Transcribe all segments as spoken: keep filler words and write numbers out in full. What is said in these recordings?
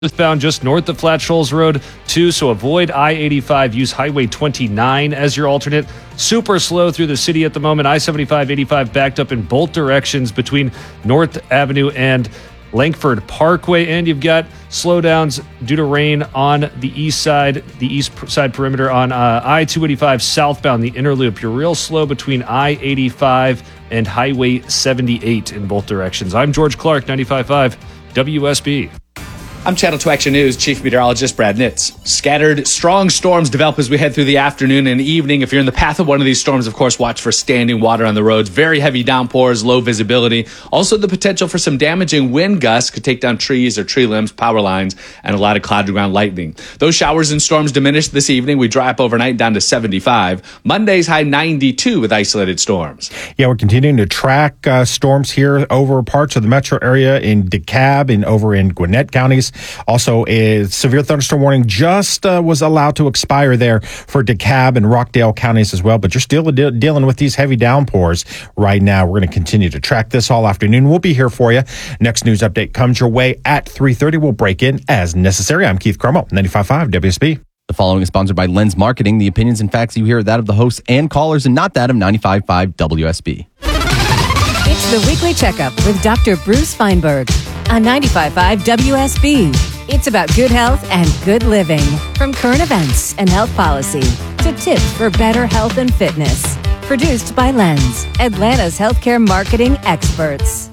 Southbound just north of Flat Shoals Road two, so avoid I eighty-five. Use Highway twenty-nine as your alternate. Super slow through the city at the moment. I seventy-five, eighty-five backed up in both directions between North Avenue and Langford Parkway. And you've got slowdowns due to rain on the east side, the east side perimeter on uh, I two eighty-five southbound, the inner loop. You're real slow between I eighty-five and Highway seventy-eight in both directions. I'm George Clark, ninety-five point five W S B. I'm Channel two Action News Chief Meteorologist Brad Nitz. Scattered, strong storms develop as we head through the afternoon and evening. If you're in the path of one of these storms, of course, watch for standing water on the roads. Very heavy downpours, low visibility. Also, the potential for some damaging wind gusts could take down trees or tree limbs, power lines, and a lot of cloud-to-ground lightning. Those showers and storms diminish this evening. We dry up overnight down to seventy-five. Monday's high ninety-two with isolated storms. Yeah, we're continuing to track uh, storms here over parts of the metro area in DeKalb and over in Gwinnett counties. Also, a severe thunderstorm warning just uh, was allowed to expire there for DeKalb and Rockdale counties as well. But you're still de- dealing with these heavy downpours right now. We're going to continue to track this all afternoon. We'll be here for you. Next news update comes your way at three thirty. We'll break in as necessary. I'm Keith Cromwell, ninety-five point five W S B. The following is sponsored by Lens Marketing. The opinions and facts you hear are that of the hosts and callers and not that of ninety-five point five W S B. It's the Weekly Checkup with Doctor Bruce Feinberg on ninety-five point five W S B. It's about good health and good living. From current events and health policy to tips for better health and fitness. Produced by Lens, Atlanta's healthcare marketing experts.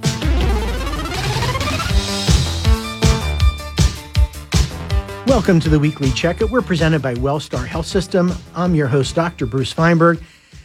Welcome to the Weekly Checkup. We're presented by Wellstar Health System. I'm your host, Doctor Bruce Feinberg.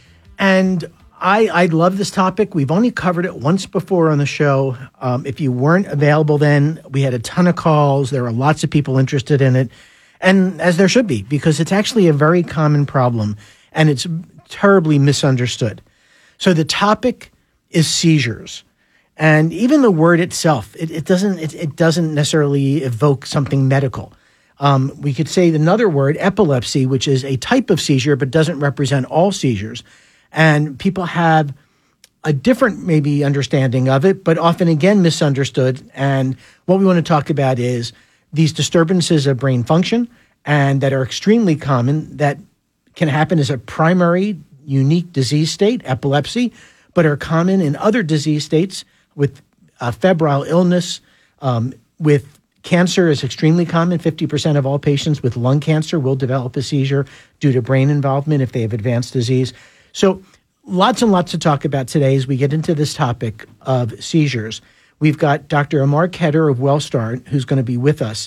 And I, I love this topic. We've only covered it once before on the show. Um, if you weren't available then, we had a ton of calls. There are lots of people interested in it. And as there should be, because it's actually a very common problem and it's terribly misunderstood. So the topic is seizures. And even the word itself, it, it doesn't it, it doesn't necessarily evoke something medical. Um, we could say another word, epilepsy, which is a type of seizure but doesn't represent all seizures. And people have a different maybe understanding of it, but often again misunderstood. And what we want to talk about is these disturbances of brain function and that are extremely common that can happen as a primary unique disease state, epilepsy, but are common in other disease states with uh, febrile illness, um, with cancer is extremely common. fifty percent of all patients with lung cancer will develop a seizure due to brain involvement if they have advanced disease. So lots and lots to talk about today as we get into this topic of seizures. We've got Doctor Amar Khetter of Wellstar, who's going to be with us.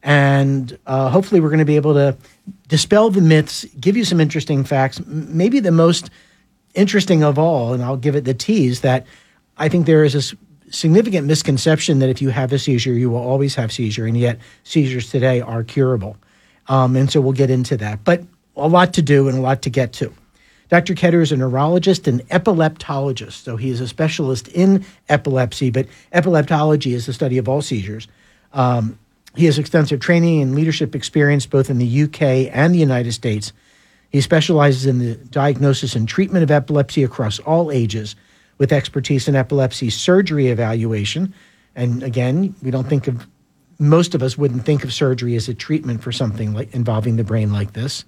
And uh, hopefully we're going to be able to dispel the myths, give you some interesting facts. Maybe the most interesting of all, and I'll give it the tease, that I think there is a significant misconception that if you have a seizure, you will always have seizure, and yet seizures today are curable. Um, and so we'll get into that. But a lot to do and a lot to get to. Doctor Khetter is a neurologist and epileptologist, so he is a specialist in epilepsy, but epileptology is the study of all seizures. Um, he has extensive training and leadership experience both in the U K and the United States. He specializes in the diagnosis and treatment of epilepsy across all ages, with expertise in epilepsy surgery evaluation. And again, we don't think of, most of us wouldn't think of surgery as a treatment for something like involving the brain like this.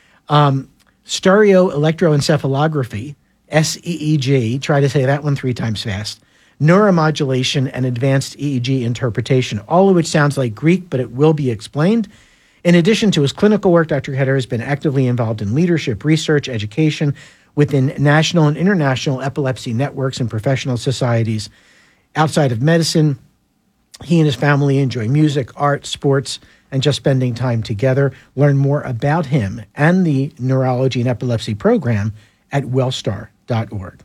Um, Stereo electroencephalography, S E E G, try to say that one three times fast, neuromodulation, and advanced E E G interpretation, all of which sounds like Greek, but it will be explained. In addition to his clinical work, Doctor Khetter has been actively involved in leadership, research, education within national and international epilepsy networks and professional societies. Outside of medicine, he and his family enjoy music, art, sports, and just spending time together. Learn more about him and the Neurology and Epilepsy program at wellstar dot org.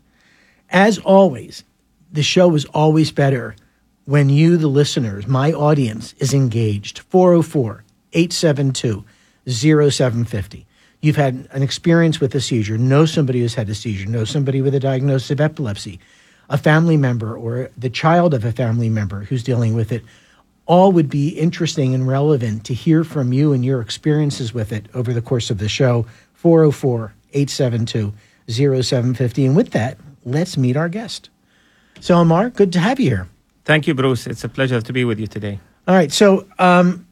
As always, the show is always better when you, the listeners, my audience, is engaged. four oh four, eight seven two, oh seven five oh. You've had an experience with a seizure, know somebody who's had a seizure, know somebody with a diagnosis of epilepsy, a family member or the child of a family member who's dealing with it. All would be interesting and relevant to hear from you and your experiences with it over the course of the show. four oh four, eight seven two, oh seven five oh. And with that, let's meet our guest. So, Amar, good to have you here. Thank you, Bruce. It's a pleasure to be with you today. All right. So, um,